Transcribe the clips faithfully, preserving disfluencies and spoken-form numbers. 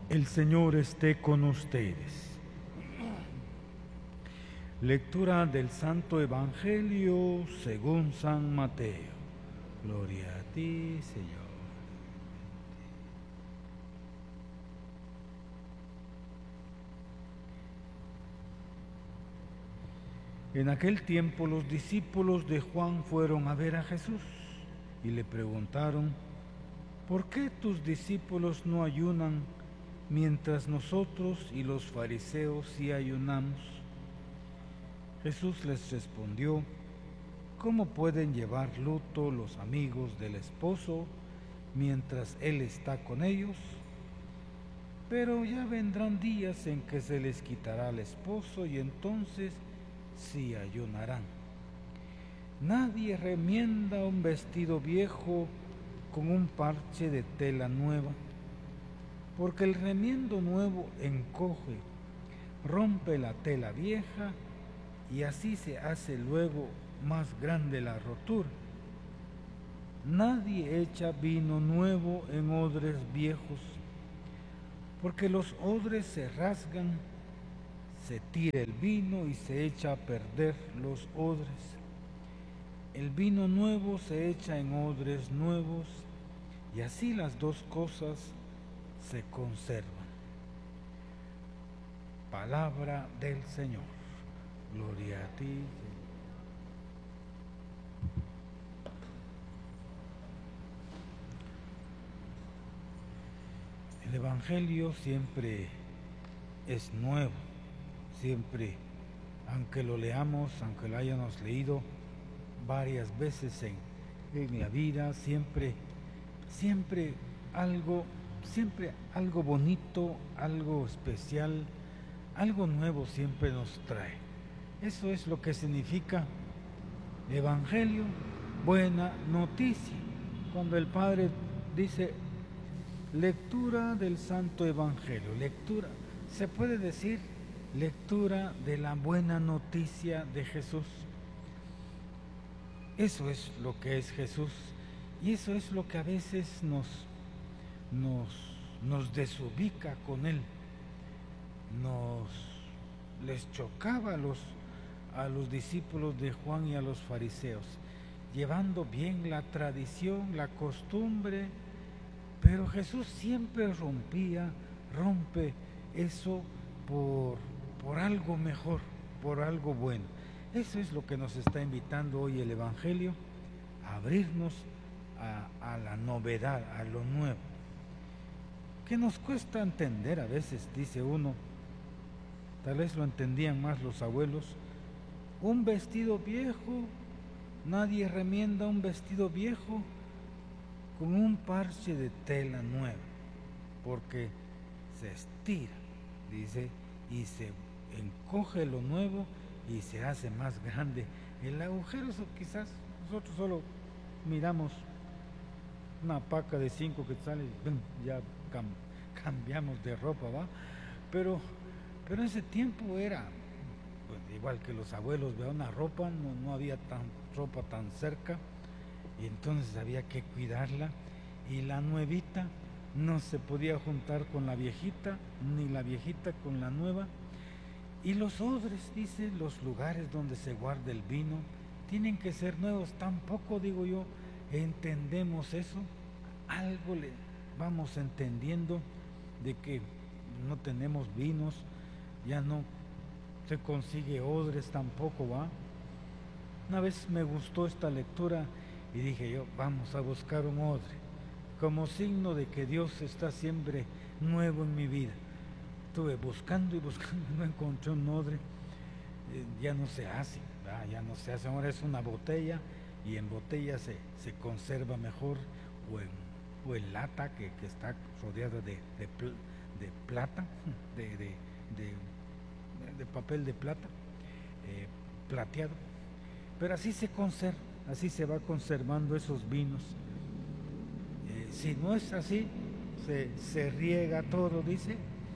El Señor esté con ustedes. Lectura del Santo Evangelio según San Mateo. Gloria a ti, Señor. En aquel tiempo los discípulos de Juan fueron a ver a Jesús y le preguntaron: ¿por qué tus discípulos no ayunan mientras nosotros y los fariseos sí ayunamos? Jesús les respondió: ¿cómo pueden llevar luto los amigos del esposo mientras él está con ellos? Pero ya vendrán días en que se les quitará el esposo y entonces sí ayunarán. Nadie remienda un vestido viejo con un parche de tela nueva, porque el remiendo nuevo encoge, rompe la tela vieja y así se hace luego más grande la rotura. Nadie echa vino nuevo en odres viejos, porque los odres se rasgan, se tira el vino y se echa a perder los odres. El vino nuevo se echa en odres nuevos y así las dos cosas se conservan. Palabra del Señor. Gloria a ti, Señor. El Evangelio siempre es nuevo, siempre, aunque lo leamos, aunque lo hayamos leído varias veces en, en la vida, siempre, siempre algo, siempre algo bonito, algo especial, algo nuevo siempre nos trae. Eso es lo que significa Evangelio, buena noticia. Cuando el Padre dice lectura del Santo Evangelio, lectura, se puede decir lectura de la buena noticia de Jesús. Eso es lo que es Jesús y eso es lo que a veces nos, nos, nos desubica con Él, nos les chocaba a los, a los discípulos de Juan y a los fariseos, llevando bien la tradición, la costumbre, pero Jesús siempre rompía, rompe eso por, por algo mejor, por algo bueno. Eso es lo que nos está invitando hoy el Evangelio, a abrirnos a, a la novedad, a lo nuevo, que nos cuesta entender a veces, dice uno, tal vez lo entendían más los abuelos, un vestido viejo, nadie remienda un vestido viejo con un parche de tela nueva, porque se estira, dice, y se encoge lo nuevo y se hace más grande el agujero. Eso quizás nosotros solo miramos una paca de cinco quetzales y ya cam, cambiamos de ropa, ¿va? Pero, pero en ese tiempo era, pues, igual que los abuelos, ¿verdad? Una ropa, no, no había tan, ropa tan cerca, y entonces había que cuidarla, y la nuevita no se podía juntar con la viejita, ni la viejita con la nueva. Y los odres, dice, los lugares donde se guarda el vino, tienen que ser nuevos. Tampoco, digo yo, entendemos eso. Algo le vamos entendiendo de que no tenemos vinos, ya no se consigue odres tampoco, ¿va? Una vez me gustó esta lectura y dije yo, vamos a buscar un odre, como signo de que Dios está siempre nuevo en mi vida. Estuve buscando y buscando, no encontré un odre, eh, ya no se hace, ¿verdad? ya no se hace, ahora es una botella y en botella se, se conserva mejor, o en, o en lata que, que está rodeada de, de, pl, de plata, de, de, de, de papel de plata, eh, plateado, pero así se conserva, así se va conservando esos vinos. Eh, si no es así, se, se riega todo, dice.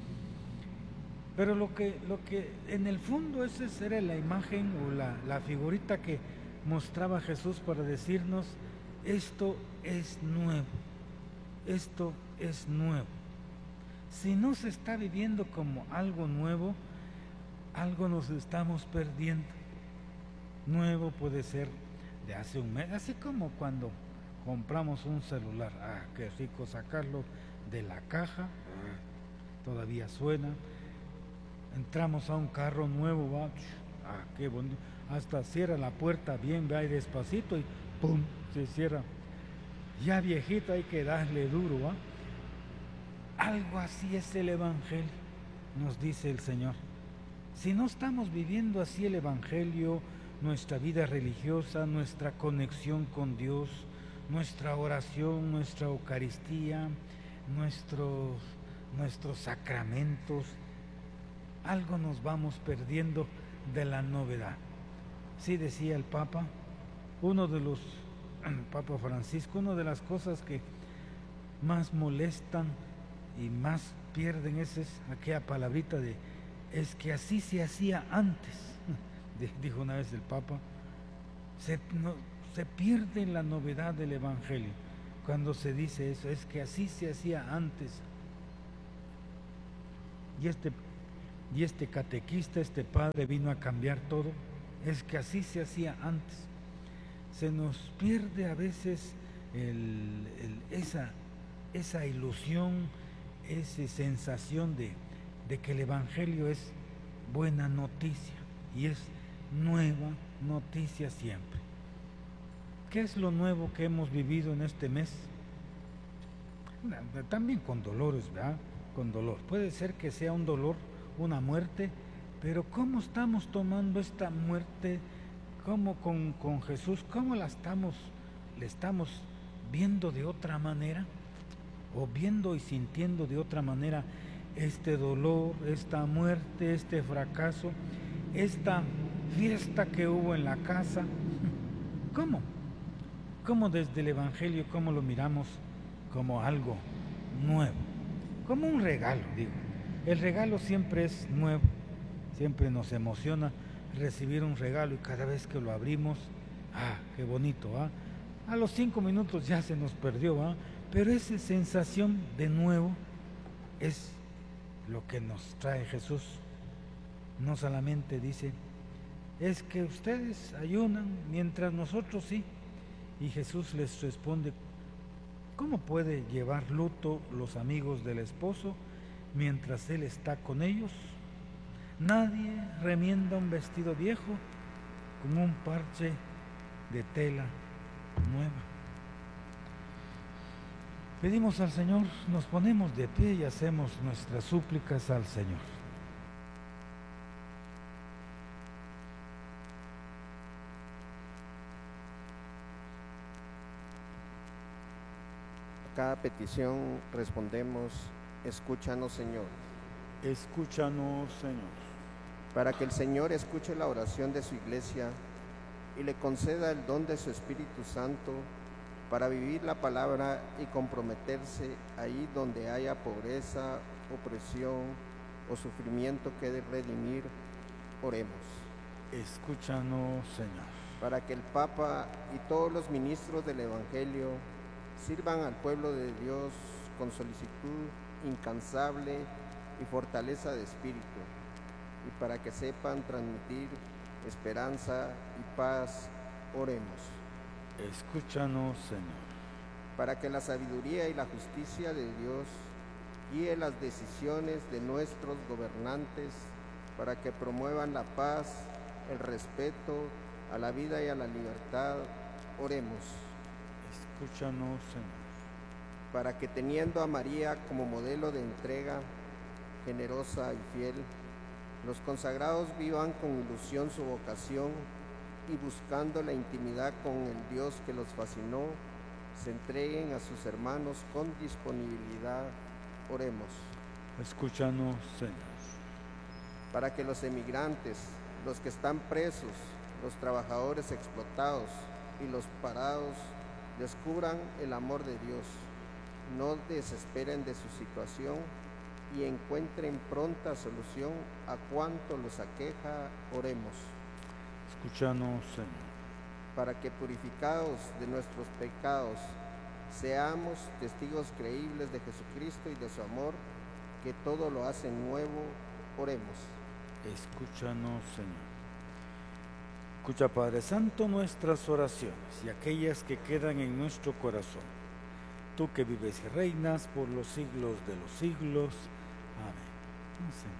Pero lo que, lo que en el fondo esa era la imagen o la, la figurita que mostraba Jesús para decirnos, esto es nuevo, esto es nuevo. Si no se está viviendo como algo nuevo, algo nos estamos perdiendo. Nuevo puede ser de hace un mes, así como cuando compramos un celular. Ah, qué rico sacarlo de la caja, ah, todavía suena. Entramos a un carro nuevo, va, ah, qué bonito. Hasta cierra la puerta bien, va y despacito y pum, se cierra. Ya viejito hay que darle duro, ¿va? Algo así es el Evangelio, nos dice el Señor. Si no estamos viviendo así el Evangelio, nuestra vida religiosa, nuestra conexión con Dios, nuestra oración, nuestra Eucaristía, nuestros, nuestros sacramentos, algo nos vamos perdiendo de la novedad. Sí decía el Papa, uno de los, Papa Francisco, una de las cosas que más molestan y más pierden es, es aquella palabrita de es que así se hacía antes, dijo una vez el Papa. Se, no, se pierde la novedad del Evangelio cuando se dice eso, es que así se hacía antes. Y este, y este catequista, este padre vino a cambiar todo, es que así se hacía antes. Se nos pierde a veces el, el, esa, esa ilusión, esa sensación de, de que el Evangelio es buena noticia y es nueva noticia siempre. ¿Qué es lo nuevo que hemos vivido en este mes? También con dolores, ¿verdad? Con dolor. Puede ser que sea un dolor, una muerte, pero ¿cómo estamos tomando esta muerte? ¿Cómo con, con Jesús? ¿Cómo la estamos, le estamos viendo de otra manera? ¿O viendo y sintiendo de otra manera este dolor, esta muerte, este fracaso, esta fiesta que hubo en la casa? ¿Cómo? ¿Cómo desde el Evangelio, cómo lo miramos como algo nuevo? Como un regalo, digo. El regalo siempre es nuevo, siempre nos emociona recibir un regalo y cada vez que lo abrimos, ¡ah, qué bonito! ¿ah? A los cinco minutos ya se nos perdió, ¿ah? Pero esa sensación de nuevo es lo que nos trae Jesús. No solamente dice, es que ustedes ayunan mientras nosotros sí. Y Jesús les responde, ¿cómo puede llevar luto los amigos del esposo mientras él está con ellos? Nadie remienda un vestido viejo con un parche de tela nueva. Pedimos al Señor, nos ponemos de pie y hacemos nuestras súplicas al Señor. A cada petición respondemos, escúchanos, Señor. Escúchanos, Señor. Para que el Señor escuche la oración de su iglesia y le conceda el don de su Espíritu Santo para vivir la palabra y comprometerse ahí donde haya pobreza, opresión o sufrimiento que de redimir, oremos. Escúchanos, Señor. Para que el Papa y todos los ministros del Evangelio sirvan al pueblo de Dios con solicitud incansable y fortaleza de espíritu, y para que sepan transmitir esperanza y paz, oremos. Escúchanos, Señor. Para que la sabiduría y la justicia de Dios guíe las decisiones de nuestros gobernantes, para que promuevan la paz, el respeto a la vida y a la libertad, oremos. Escúchanos, Señor. Para que teniendo a María como modelo de entrega generosa y fiel, los consagrados vivan con ilusión su vocación y buscando la intimidad con el Dios que los fascinó, se entreguen a sus hermanos con disponibilidad, oremos. Escúchanos, Señor. Para que los emigrantes, los que están presos, los trabajadores explotados y los parados descubran el amor de Dios, no desesperen de su situación y encuentren pronta solución a cuanto los aqueja, oremos. Escúchanos, Señor. Para que purificados de nuestros pecados seamos testigos creíbles de Jesucristo y de su amor, que todo lo hace nuevo. Oremos. Escúchanos, Señor. Escucha, Padre Santo, nuestras oraciones y aquellas que quedan en nuestro corazón. Tú que vives y reinas por los siglos de los siglos. Amén. Señor.